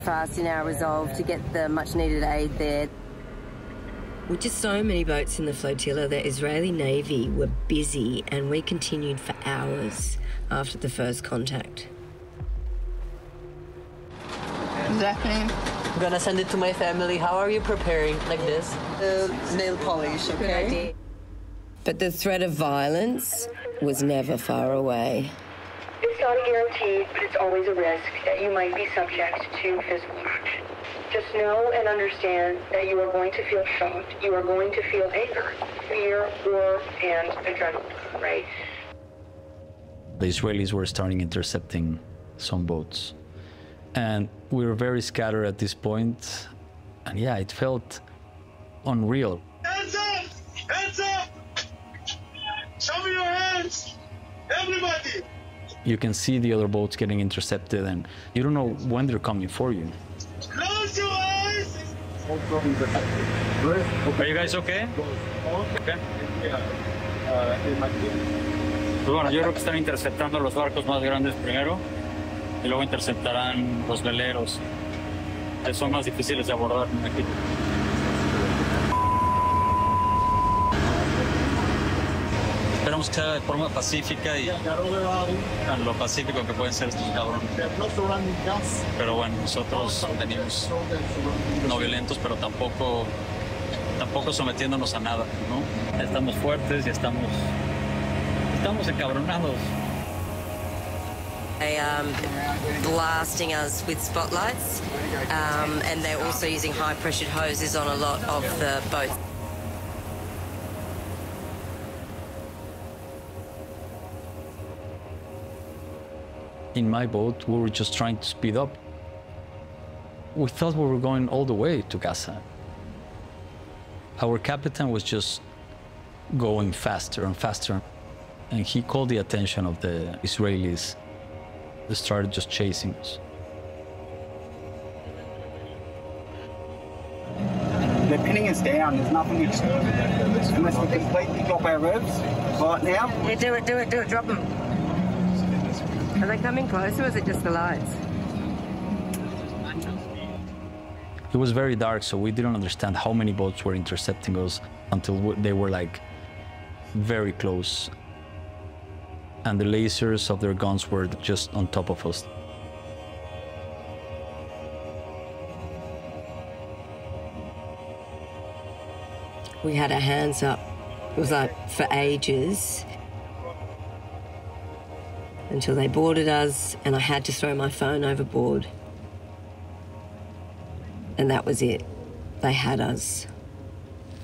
Fast in our resolve to get the much-needed aid there. With just so many boats in the flotilla, the Israeli Navy were busy, and we continued for hours after the first contact. What's happening? I'm gonna send it to my family. How are you preparing? Like this? Nail polish, okay? But the threat of violence was never far away. It's not a guarantee, but it's always a risk that you might be subject to physical action. Just know and understand that you are going to feel shocked. You are going to feel anger, fear, war, and adrenaline, right? The Israelis were starting intercepting some boats. And we were very scattered at this point. And yeah, it felt unreal. Hands up! Hands up! Show me your hands! Everybody! You can see the other boats getting intercepted, and you don't know when they're coming for you. Close your eyes! Are you guys okay? Okay. Pues bueno, yo creo que están interceptando los barcos más grandes primero y luego interceptarán los veleros, que son más difíciles de abordar aquí. Esperamos que sea de forma pacífica y tan lo pacífico que pueden ser estos cabrones. Pero bueno, nosotros venimos no violentos, pero tampoco sometiéndonos a nada, ¿no? Estamos fuertes y estamos encabronados. They blasting us with spotlights, and they're also using high-pressured hoses on a lot of the boats. In my boat, we were just trying to speed up. We thought we were going all the way to Gaza. Our captain was just going faster and faster, and he called the attention of the Israelis. They started just chasing us. They're pinning us down. There's nothing we can do unless we completely drop our revs right now. Yeah, do it, drop them. Are they coming close, or is it just the lights? It was very dark, so we didn't understand how many boats were intercepting us until they were like very close. And the lasers of their guns were just on top of us. We had our hands up. It was like for ages, until they boarded us, and I had to throw my phone overboard. And that was it. They had us.